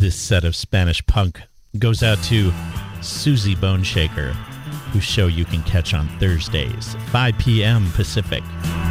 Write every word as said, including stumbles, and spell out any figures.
This set of Spanish punk goes out to Susie Boneshaker, whose show you can catch on Thursdays, five p.m. Pacific.